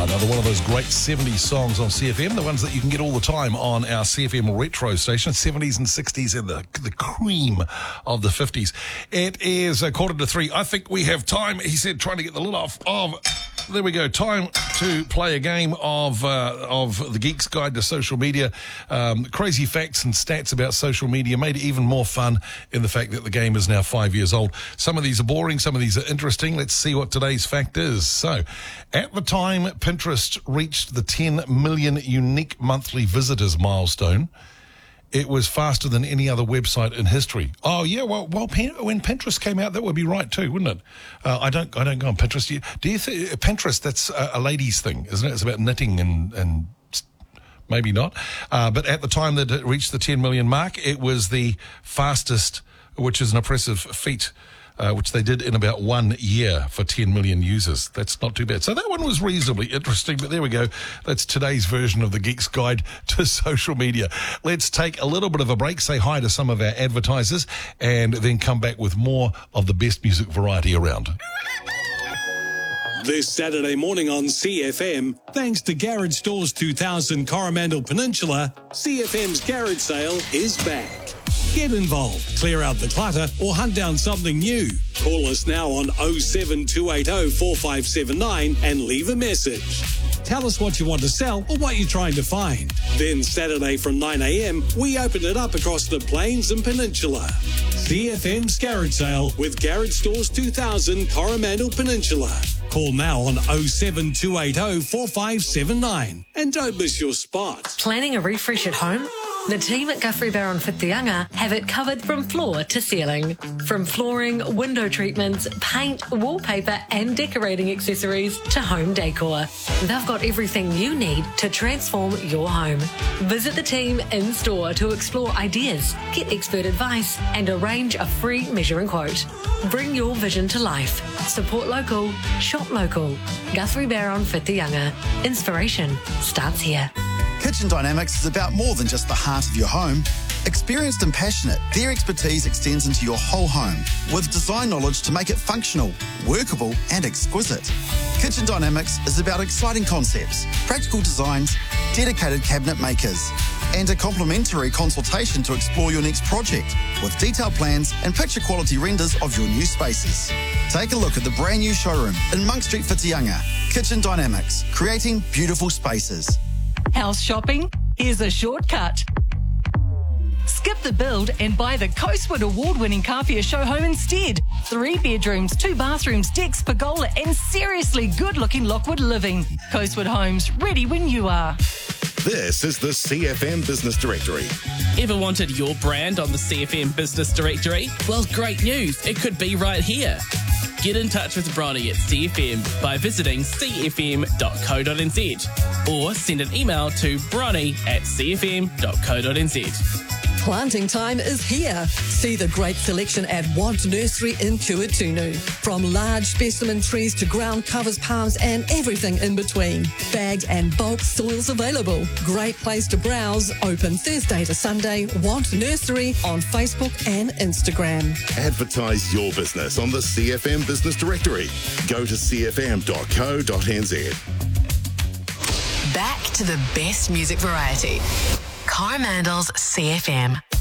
Another one of those great 70s songs on CFM, the ones that you can get all the time on our CFM retro station, 70s and 60s and the cream of the 50s. It is 2:45. I think we have time, he said, trying to get the lid off of... There we go. Time to play a game of the Geek's Guide to Social Media. Crazy facts and stats about social media, made it even more fun in the fact that the game is now 5 years old. Some of these are boring, some of these are interesting. Let's see what today's fact is. So, at the time Pinterest reached the 10 million unique monthly visitors milestone, it was faster than any other website in history. Oh yeah, well, when Pinterest came out, that would be right too, wouldn't it? I don't go on Pinterest. Do you think Pinterest? That's a ladies' thing, isn't it? It's about knitting and maybe not. But at the time that it reached the 10 million mark, it was the fastest, which is an impressive feat. Which they did in about 1 year for 10 million users. That's not too bad. So that one was reasonably interesting, but there we go. That's today's version of the Geek's Guide to Social Media. Let's take a little bit of a break, say hi to some of our advertisers, and then come back with more of the best music variety around. This Saturday morning on CFM, thanks to Garage Stores 2000 Coromandel Peninsula, CFM's garage sale is back. Get involved, clear out the clutter, or hunt down something new. Call us now on 07280 4579 and leave a message. Tell us what you want to sell or what you're trying to find. Then Saturday from 9 a.m, we open it up across the Plains and Peninsula. CFM's garage sale with Garage Stores 2000 Coromandel Peninsula. Call now on 07280 4579 and don't miss your spot. Planning a refresh at home? The team at Guthrie Barron Whitianga have it covered from floor to ceiling. From flooring, window treatments, paint, wallpaper and decorating accessories to home decor. They've got everything you need to transform your home. Visit the team in store to explore ideas, get expert advice and arrange a free measuring quote. Bring your vision to life. Support local, shop local. Guthrie Barron Whitianga. Inspiration starts here. Kitchen Dynamics is about more than just the heart of your home. Experienced and passionate, their expertise extends into your whole home with design knowledge to make it functional, workable and exquisite. Kitchen Dynamics is about exciting concepts, practical designs, dedicated cabinet makers and a complimentary consultation to explore your next project with detailed plans and picture quality renders of your new spaces. Take a look at the brand new showroom in Monk Street, Whitianga. Kitchen Dynamics, creating beautiful spaces. House shopping? Here's a shortcut. Skip the build and buy the Coastwood award-winning Kapia show home instead. 3 bedrooms, 2 bathrooms, decks, pergola and seriously good-looking Lockwood living. Coastwood Homes, ready when you are. This is the CFM Business Directory. Ever wanted your brand on the CFM Business Directory? Well, great news. It could be right here. Get in touch with Bronnie at CFM by visiting cfm.co.nz or send an email to bronnie@cfm.co.nz. Planting time is here. See the great selection at Want Nursery in Kuatunu. From large specimen trees to ground covers, palms and everything in between. Bagged and bulk soils available. Great place to browse. Open Thursday to Sunday. Want Nursery on Facebook and Instagram. Advertise your business on the CFM Business Directory. Go to cfm.co.nz. Back to the best music variety. Coromandel's CFM.